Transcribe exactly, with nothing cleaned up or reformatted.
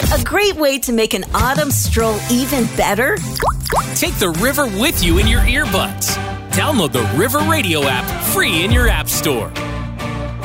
A great way to make an autumn stroll even better? Take the river with you in your earbuds. Download the River Radio app free in your app store.